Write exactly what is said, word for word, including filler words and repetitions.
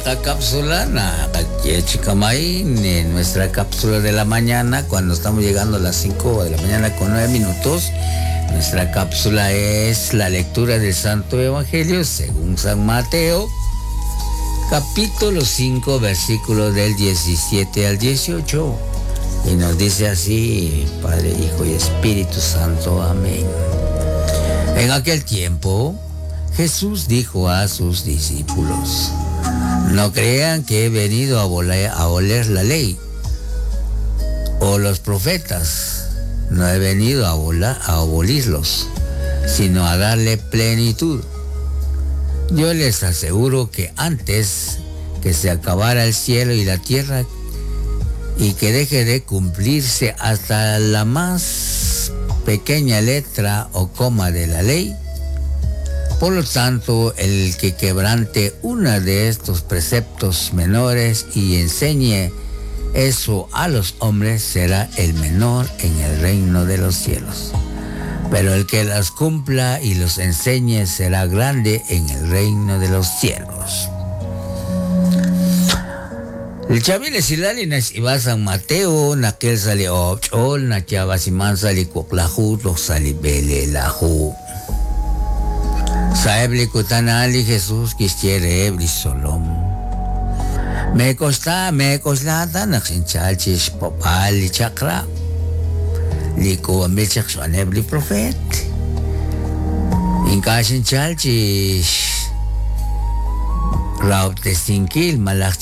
esta cápsula, na Chikamay, en nuestra cápsula de la mañana, cuando estamos llegando a las cinco de la mañana con nueve minutos. Nuestra cápsula es la lectura del Santo Evangelio según San Mateo, capítulo cinco, versículos del diecisiete al dieciocho. Y nos dice así: Padre, Hijo y Espíritu Santo. Amén. En aquel tiempo, Jesús dijo a sus discípulos: no crean que he venido a aboler, a aboler la ley o los profetas. No he venido a, abolar, a abolirlos, sino a darle plenitud. Yo les aseguro que antes que se acabara el cielo y la tierra y que deje de cumplirse hasta la más pequeña letra o coma de la ley, por lo tanto, el que quebrante una de estos preceptos menores y enseñe eso a los hombres será el menor en el reino de los cielos. Pero el que las cumpla y los enseñe será grande en el reino de los cielos. El chavile silali nas iba San Mateo, naquel sali ochol, nakiaba siman sali koklahu, tok sali bele lahu. Sa ebli kutanali Jesús quisiere ebli solom. Me costa, me coslata, naksinchachis popali chakra. Liko ambilchak so ebli prophet. Inka sinchachis raut testingkil malak